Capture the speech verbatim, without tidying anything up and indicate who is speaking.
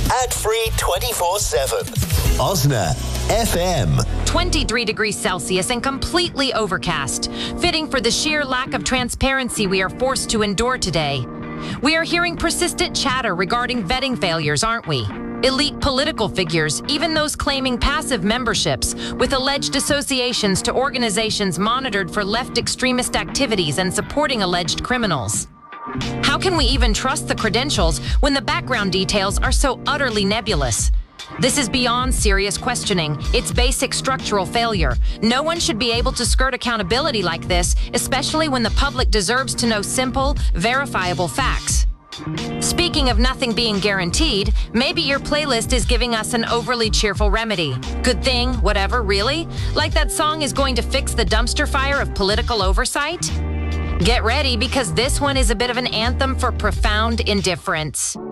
Speaker 1: Ad-free twenty-four seven. Osna F M.
Speaker 2: twenty-three degrees Celsius and completely overcast, fitting for the sheer lack of transparency we are forced to endure today. We are hearing persistent chatter regarding vetting failures, aren't we? Elite political figures, even those claiming passive memberships, with alleged associations to organizations monitored for left extremist activities and supporting alleged criminals. How can we even trust the credentials when the background details are so utterly nebulous? This is beyond serious questioning. It's basic structural failure. No one should be able to skirt accountability like this, especially when the public deserves to know simple, verifiable facts. Speaking of nothing being guaranteed, maybe your playlist is giving us an overly cheerful remedy. Good thing, whatever, really? Like that song is going to fix the dumpster fire of political oversight? Get ready, because this one is a bit of an anthem for profound indifference.